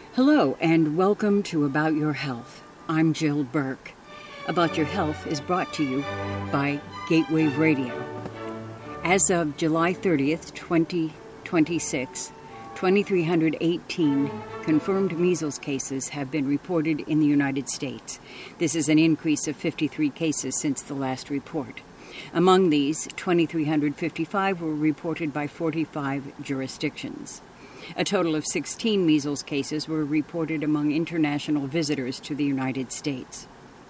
Hello and welcome to About Your Health. I'm Jill Burke. About Your Health is brought to you by Gatewave Radio. As of July 30th, 2026, 2,318 confirmed measles cases have been reported in the United States. This is an increase of 53 cases since the last report. Among these, 2,355 were reported by 45 jurisdictions. A total of 16 measles cases were reported among international visitors to the United States.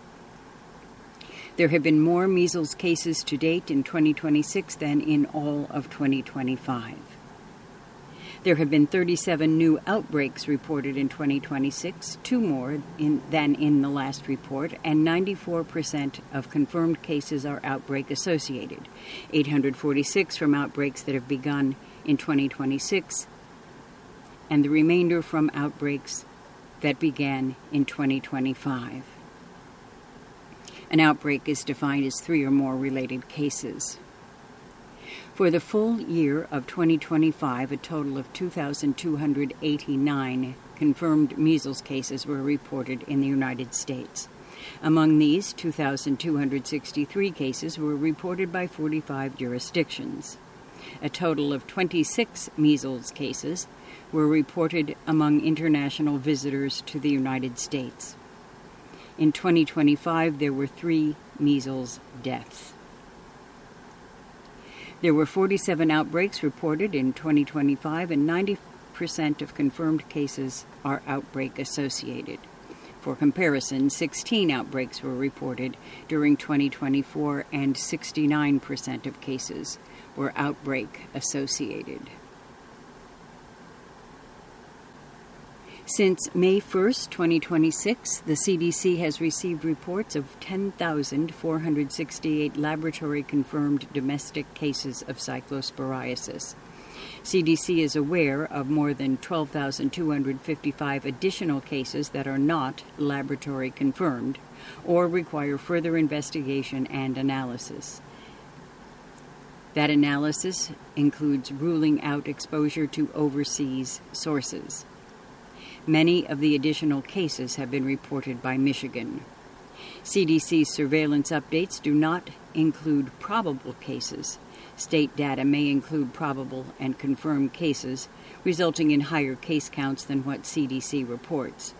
There have been more measles cases to date in 2026 than in all of 2025. There have been 37 new outbreaks reported in 2026, two more than in the last report, and 94% of confirmed cases are outbreak-associated, 846 from outbreaks that have begun in 2026, and the remainder from outbreaks that began in 2025. An outbreak is defined as 3 or more related cases. For the full year of 2025, a total of 2,289 confirmed measles cases were reported in the United States. Among these, 2,263 cases were reported by 45 jurisdictions. A total of 26 measles cases were reported among international visitors to the United States. In 2025, there were 3 measles deaths. There were 47 outbreaks reported in 2025, and 90% of confirmed cases are outbreak-associated. For comparison, 16 outbreaks were reported during 2024, and 69% of cases were outbreak-associated. Since May 1st, 2026, the CDC has received reports of 10,468 laboratory-confirmed domestic cases of cyclosporiasis. CDC is aware of more than 12,255 additional cases that are not laboratory-confirmed or require further investigation and analysis. That analysis includes ruling out exposure to overseas sources. Many of the additional cases have been reported by Michigan. CDC's surveillance updates do not include probable cases. State data may include probable and confirmed cases, resulting in higher case counts than what CDC reports.